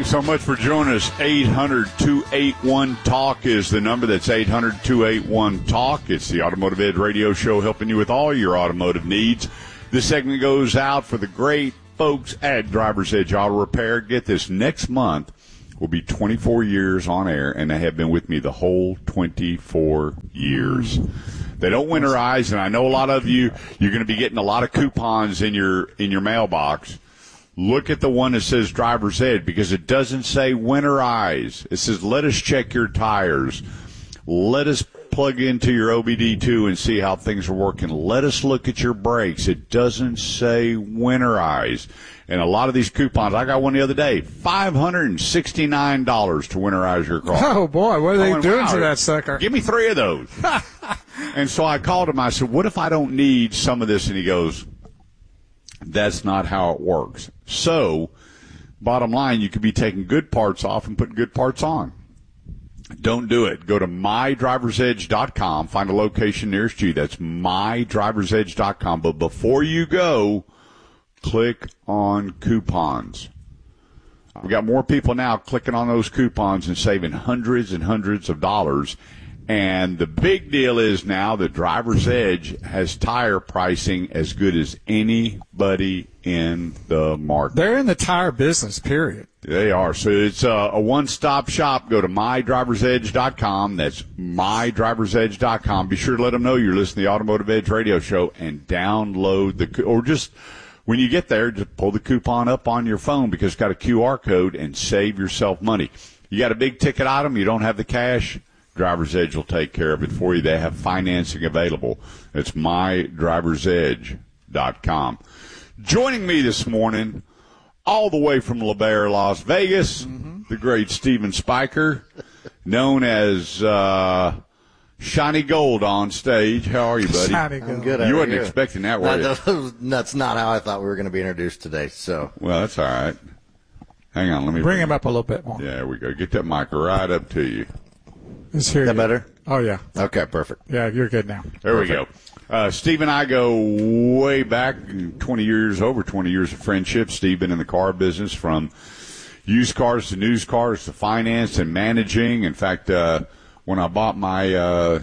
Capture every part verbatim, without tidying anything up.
Thanks so much for joining us. eight hundred, two eight one, talk is the number. That's eight hundred, two eight one, talk. It's the Automotive Edge radio show helping you with all your automotive needs. This segment goes out for the great folks at Driver's Edge Auto Repair. Get this, next month will be twenty-four years on air, and they have been with me the whole twenty-four years. They don't winterize, and I know a lot of you, you're going to be getting a lot of coupons in your in your mailbox. Look at the one that says Driver's Edge, because it doesn't say winterize. It says let us check your tires. Let us plug into your O B D two and see how things are working. Let us look at your brakes. It doesn't say winterize. And a lot of these coupons, I got one the other day, five hundred sixty-nine dollars to winterize your car. Oh, boy, what are they went, doing wow, to that sucker? Give me three of those. And so I called him. I said, what if I don't need some of this? And he goes, that's not how it works. So, bottom line, you could be taking good parts off and putting good parts on. Don't do it. Go to my drivers edge dot com. Find a location nearest you. That's my drivers edge dot com. But before you go, click on coupons. We've got more people now clicking on those coupons and saving hundreds and hundreds of dollars. And the big deal is now that Driver's Edge has tire pricing as good as anybody in the market. They're in the tire business, period. They are. So it's a, a one-stop shop. Go to my drivers edge dot com. That's my drivers edge dot com. Be sure to let them know you're listening to the Automotive Edge radio show and download the, or just when you get there, just pull the coupon up on your phone because it's got a Q R code and save yourself money. You got a big ticket item, you don't have the cash, Driver's Edge will take care of it for you. They have financing available. It's my drivers edge dot com. Joining me this morning, all the way from La Bear, Las Vegas, mm-hmm. the great Steven Spiker, known as uh, Shiny Gold on stage. How are you, buddy? Shiny Gold. I'm good. You wasn't you? expecting that, were that, you? That's not how I thought we were going to be introduced today. So, well, that's all right. Hang on, let me bring him up a little bit more. Yeah, there we go. Get that mic right up to you. Is here that better? Oh, yeah. Okay, perfect. Yeah, you're good now. There perfect. we go. Uh, Steve and I go way back, twenty years, over twenty years of friendship. Steve been in the car business from used cars to news cars to finance and managing. In fact, uh, when I bought my uh,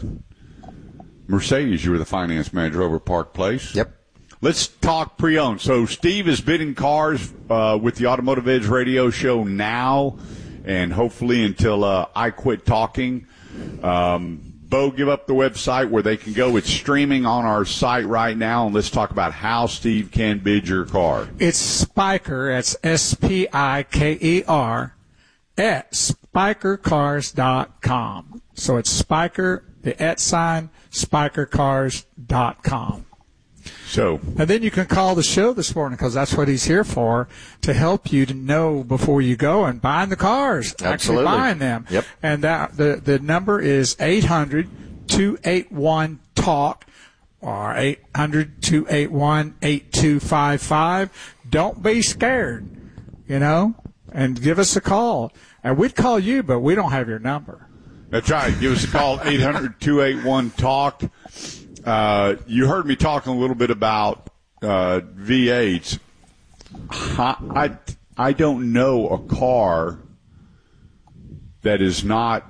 Mercedes, you were the finance manager over at Park Place. Yep. Let's talk pre-owned. So Steve has been in cars uh, with the Automotive Edge radio show now and hopefully until uh, I quit talking. Um, Bo, give up the website where they can go. It's streaming on our site right now, and let's talk about how Steve can bid your car. It's Spiker. That's S P I K E R at spiker cars dot com. So it's Spiker, the at sign, spiker cars dot com. So, and then you can call the show this morning because that's what he's here for, to help you to know before you go and buying the cars, Absolutely. actually buying them. Yep. And that the the number is eight hundred, two eight one, talk or eight hundred, two eight one, eight two five five. Don't be scared, you know, and give us a call. And we'd call you, but we don't have your number. That's right. Give us a call, eight hundred, two eight one, talk. Uh, you heard me talking a little bit about uh, V eights. I, I, I don't know a car that is not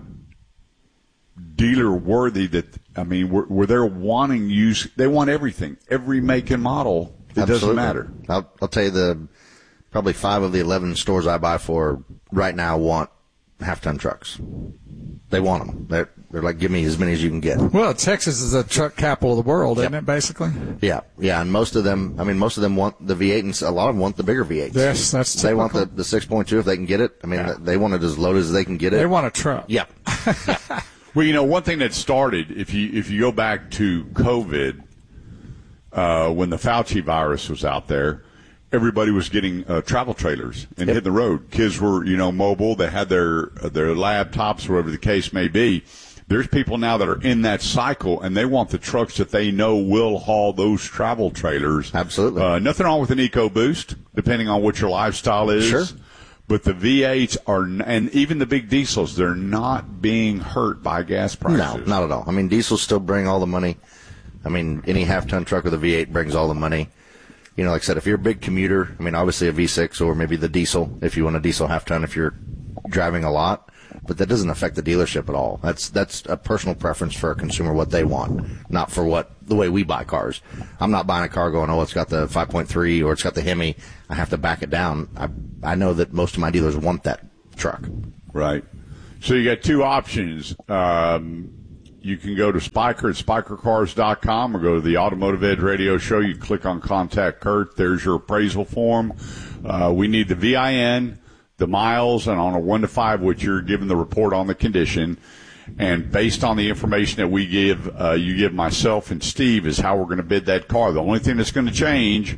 dealer worthy. That I mean, where, where they're wanting use, they want everything, every make and model. It Absolutely. doesn't matter. I'll, I'll tell you the probably five of the eleven stores I buy for right now want half-ton trucks. They want them. They're, they're like, give me as many as you can get. Well, Texas is the truck capital of the world, Yep. isn't it, basically? Yeah, yeah, and most of them, I mean, most of them want the V eight, and a lot of them want the bigger V eights. Yes, that's typical. They want the, the six point two if they can get it. I mean, Yeah. they want it as loaded as they can get it. They want a truck. Yeah. Well, you know, one thing that started, if you if you go back to COVID, uh, when the Fauci virus was out there, everybody was getting uh, travel trailers and Yep. hitting the road. Kids were, you know, mobile. They had their their laptops, whatever the case may be. There's people now that are in that cycle, and they want the trucks that they know will haul those travel trailers. Absolutely. Uh, nothing wrong with an EcoBoost, depending on what your lifestyle is. Sure. But the V eights are, and even the big diesels, they're not being hurt by gas prices. No, not at all. I mean, diesels still bring all the money. I mean, any half-ton truck with a V eight brings all the money. you know, like I said, if you're a big commuter, I mean, obviously a V six or maybe the diesel, if you want a diesel half ton, if you're driving a lot. But that doesn't affect the dealership at all. That's that's a personal preference for a consumer, what they want, not for what the way we buy cars. I'm not buying a car going, oh, it's got the five point three or it's got the Hemi. I have to back it down. I I know that most of my dealers want that truck. Right. So you got two options. Um, you can go to Spiker at spiker cars dot com or go to the Automotive Edge Radio Show. You click on Contact Kurt. There's your appraisal form. Uh, we need the V I N, the miles, and on a one to five, which you're given the report on the condition. And based on the information that we give, uh, you give myself and Steve is how we're going to bid that car. The only thing that's going to change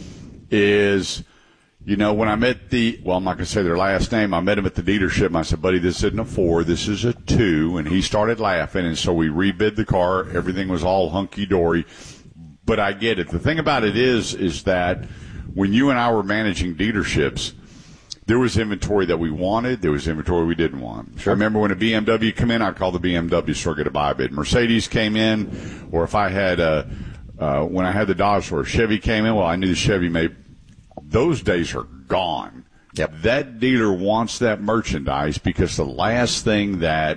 is, you know, when I met the, well, I'm not going to say their last name. I met him at the dealership, and I said, buddy, this isn't a four. This is a two. And he started laughing, and so we rebid the car. Everything was all hunky-dory. But I get it. The thing about it is, is that when you and I were managing dealerships, there was inventory that we wanted. There was inventory we didn't want. Sure. I remember when a B M W came in, I'd call the B M W store, get a buy bid. Mercedes came in, or if I had a, uh, when I had the Dodge or Chevy came in, well, I knew the Chevy made. Those days are gone. Yep. That dealer wants that merchandise because the last thing that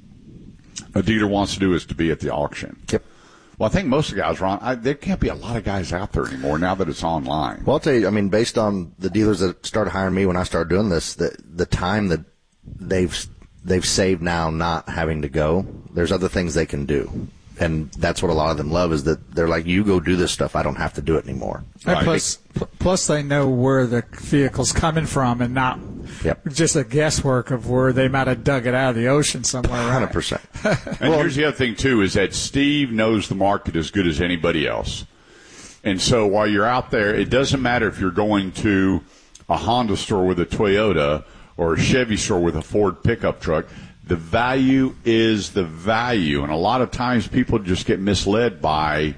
a dealer wants to do is to be at the auction. Yep. Well, I think most of the guys, Ron, I, there can't be a lot of guys out there anymore now that it's online. Well, I'll tell you, I mean, based on the dealers that started hiring me when I started doing this, the the time that they've they've saved now not having to go, there's other things they can do. And that's what a lot of them love is that they're like, you go do this stuff. I don't have to do it anymore. Right. Plus, plus they know where the vehicle's coming from and not yep. just a guesswork of where they might have dug it out of the ocean somewhere. one hundred percent. Right? And well, here's the other thing, too, is that Steve knows the market as good as anybody else. And so while you're out there, it doesn't matter if you're going to a Honda store with a Toyota or a Chevy store with a Ford pickup truck. The value is the value, and a lot of times people just get misled by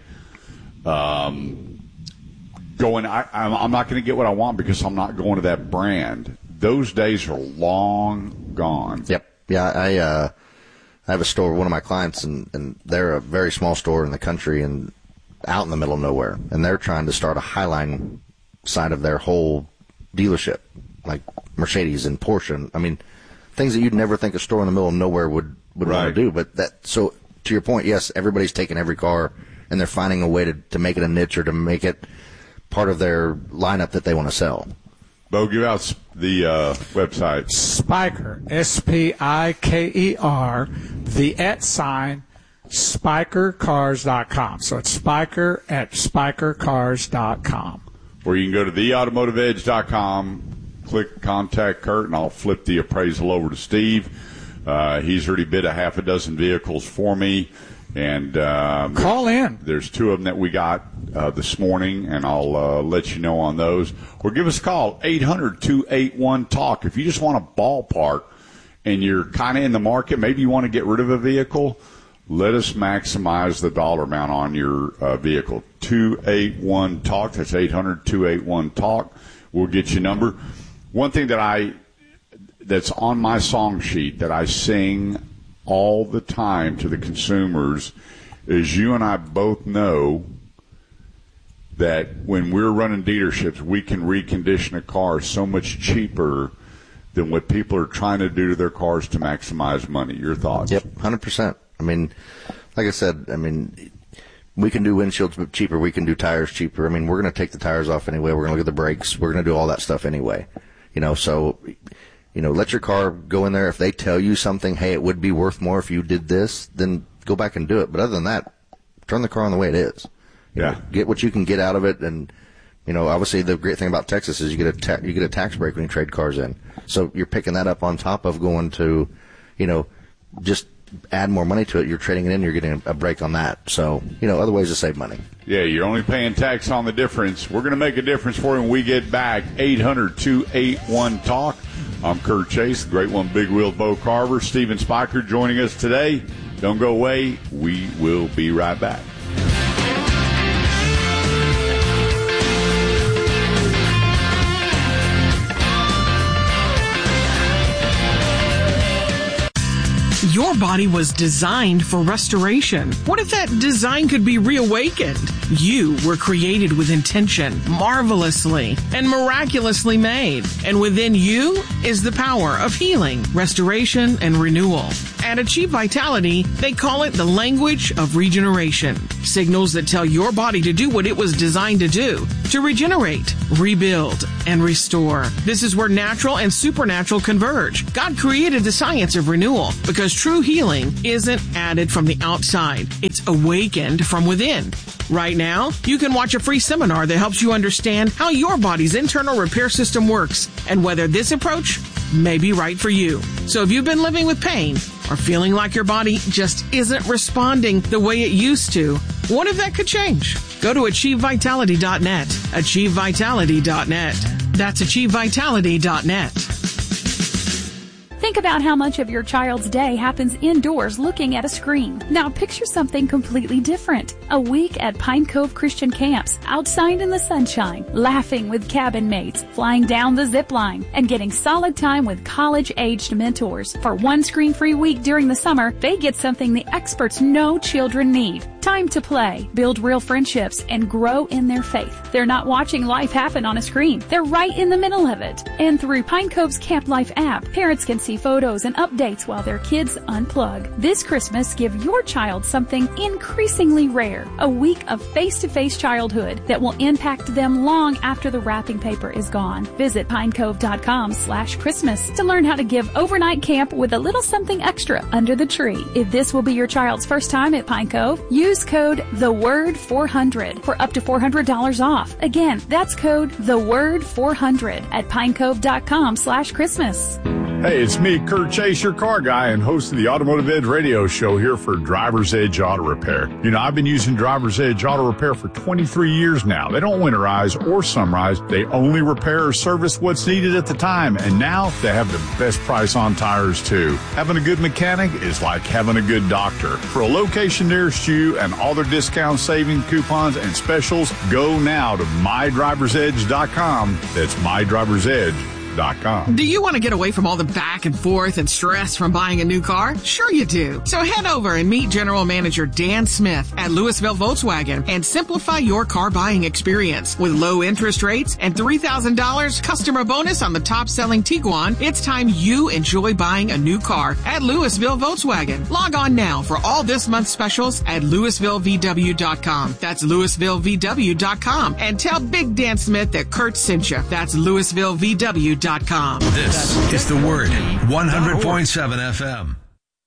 um, going, I, I'm, I'm not going to get what I want because I'm not going to that brand. Those days are long gone. Yep. Yeah, I uh, I have a store, one of my clients, and, and they're a very small store in the country and out in the middle of nowhere, and they're trying to start a Highline side of their whole dealership, like Mercedes and Porsche. I mean, things that you'd never think a store in the middle of nowhere would, would right. want to do. But that, so to your point, yes, everybody's taking every car and they're finding a way to, to make it a niche or to make it part of their lineup that they want to sell. Bo, give out the uh, website. Spiker, S P I K E R, the at sign, spiker cars dot com. So it's Spiker at spiker cars dot com. Or you can go to the automotive edge dot com. Click Contact Kurt, and I'll flip the appraisal over to Steve. Uh, he's already bid a half a dozen vehicles for me. And um, call in. There's two of them that we got uh, this morning, and I'll uh, let you know on those. Or give us a call, eight hundred, two eight one, talk. If you just want a ballpark and you're kind of in the market, maybe you want to get rid of a vehicle, let us maximize the dollar amount on your uh, vehicle. two eight one, talk. That's eight hundred, two eight one, talk. We'll get you a number. One thing that I that's on my song sheet that I sing all the time to the consumers is you and I both know that when we're running dealerships, we can recondition a car so much cheaper than what people are trying to do to their cars to maximize money. Your thoughts? Yep, one hundred percent. I mean, like I said, I mean, we can do windshields cheaper. We can do tires cheaper. I mean, we're going to take the tires off anyway. We're going to look at the brakes. We're going to do all that stuff anyway. You know, so, you know, let your car go in there. If they tell you something, hey, it would be worth more if you did this, then go back and do it. But other than that, turn the car on the way it is. You yeah. know, get what you can get out of it. And, you know, obviously the great thing about Texas is you get a ta- you get a tax break when you trade cars in. So you're picking that up on top of going to, you know, just add more money to it. You're trading it in. You're getting a break on that. So, you know, other ways to save money. Yeah, you're only paying tax on the difference. We're going to make a difference for you when we get back. eight hundred, two eight one, talk. I'm Kurt Chase, the great one, Big Wheel Bo Carver. Steven Spiker joining us today. Don't go away. We will be right back. Your body was designed for restoration. What if that design could be reawakened? You were created with intention, marvelously and miraculously made. And within you is the power of healing, restoration, and renewal. At Achieve Vitality, they call it the language of regeneration. Signals that tell your body to do what it was designed to do, to regenerate, rebuild, and restore. This is where natural and supernatural converge. God created the science of renewal because true healing isn't added from the outside. It's awakened from within. Right now, you can watch a free seminar that helps you understand how your body's internal repair system works and whether this approach may be right for you. So if you've been living with pain or feeling like your body just isn't responding the way it used to, what if that could change? Go to achieve vitality dot net. achieve vitality dot net. That's achieve vitality dot net. Think about how much of your child's day happens indoors looking at a screen. Now picture something completely different. A week at Pine Cove Christian Camps, outside in the sunshine, laughing with cabin mates, flying down the zip line, and getting solid time with college-aged mentors. For one screen-free week during the summer, they get something the experts know children need. Time to play, build real friendships, and grow in their faith. They're not watching life happen on a screen. They're right in the middle of it. And through Pine Cove's Camp Life app, parents can see photos and updates while their kids unplug. This Christmas, give your child something increasingly rare. A week of face-to-face childhood that will impact them long after the wrapping paper is gone. Visit pinecove.com slash Christmas to learn how to give overnight camp with a little something extra under the tree. If this will be your child's first time at Pine Cove, use code the word four hundred for up to four hundred dollars off. Again, that's code the word four hundred at pinecove.com slash Christmas. Hey, it's me, Kurt Chase, your car guy and host of the Automotive Edge radio show here for Driver's Edge Auto Repair. You know, I've been using Driver's Edge Auto Repair for twenty-three years now. They don't winterize or summerize. They only repair or service what's needed at the time. And now they have the best price on tires, too. Having a good mechanic is like having a good doctor. For a location nearest you and all their discount saving coupons and specials, go now to my drivers edge dot com. That's my drivers edge dot com. Do you want to get away from all the back and forth and stress from buying a new car? Sure you do. So head over and meet General Manager Dan Smith at Louisville Volkswagen and simplify your car buying experience. With low interest rates and three thousand dollars customer bonus on the top-selling Tiguan, it's time you enjoy buying a new car at Louisville Volkswagen. Log on now for all this month's specials at louisville v w dot com. That's louisville v w dot com. And tell Big Dan Smith that Kurt sent you. That's louisville v w dot com. This is The Word, one hundred point seven F M.